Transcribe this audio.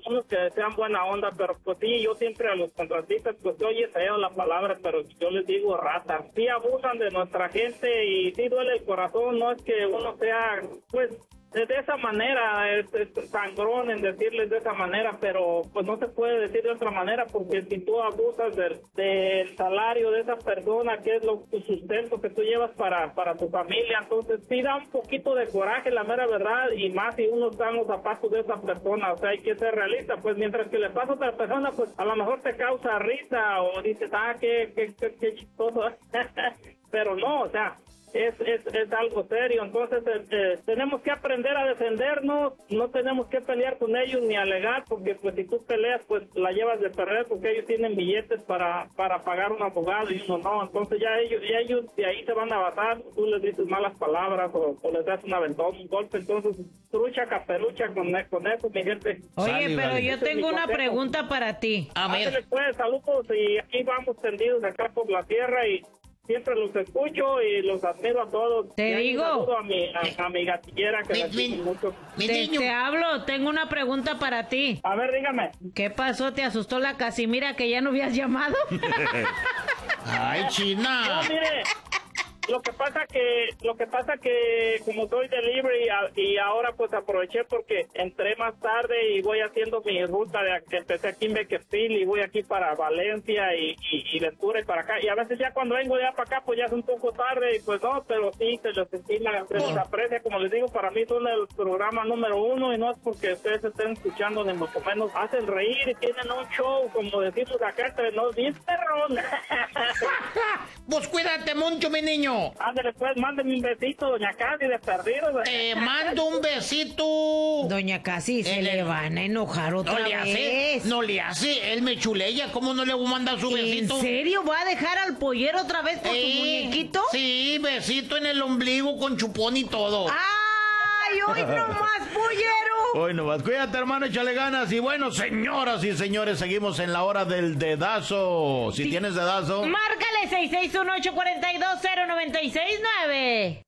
unos que sean buena onda, pero pues sí, yo siempre a los contratistas, pues oye feo la palabra, pero yo les digo ratas. Sí abusan de nuestra gente y sí duele el corazón, no es que uno sea, pues, de esa manera, es sangrón en decirles de esa manera, pero pues no se puede decir de otra manera, porque si tú abusas del salario de esa persona, que es tu sustento que tú llevas para tu familia, entonces sí da un poquito de coraje, la mera verdad, y más si uno está en los zapatos de esa persona, o sea, hay que ser realista, pues mientras que le pasa a otra persona, pues a lo mejor te causa risa, o dices, qué chistoso, pero no, o sea, es algo serio, entonces tenemos que aprender a defendernos, no tenemos que pelear con ellos ni alegar, porque pues si tú peleas pues la llevas de perder, porque ellos tienen billetes para pagar un abogado y uno no, entonces ya ellos de ahí se van a basar, tú les dices malas palabras o les das un aventón, un golpe, entonces trucha caperucha con eso, mi gente. Oye, Sale, pero vale. yo tengo una pregunta para ti. A ver. Ándale, pues, saludos, y aquí vamos tendidos acá por la tierra y siempre los escucho y los admiro a todos. Te Y ahí digo. un saludo a mi gatillera que la quiero mucho. Mi niño. Te hablo, tengo una pregunta para ti. A ver, dígame. ¿Qué pasó? ¿Te asustó la Casimira que ya no habías llamado? Ay, China. No, mire, lo que pasa que como soy delivery y ahora pues aproveché porque entré más tarde y voy haciendo mi ruta que empecé aquí en Bakersfield y voy aquí para Valencia y Ventura y para acá, y a veces ya cuando vengo de allá para acá pues ya es un poco tarde y pues no, pero sí se les aprecia, como les digo, para mí son el programa número 1 y no es porque ustedes estén escuchando ni mucho menos, hacen reír y tienen un show, como decimos acá entre nos, bien perrón. Pues cuídate mucho, mi niño. Ándale pues, mándeme un besito, doña Casi, de perdido. Te mando un besito. Doña Casi, se le van a enojar otra vez. No le hace, él me chuleya, ¿cómo no le voy a mandar su besito? ¿En serio? ¿Va a dejar al pollero otra vez por su muñequito? Sí, besito en el ombligo con chupón y todo. ¡Ay, hoy nomás, pollero! Hoy nomás, cuídate hermano, échale ganas. Y bueno, señoras y señores, seguimos en la hora del dedazo. Si tienes dedazo, Márcale 661-842-0969.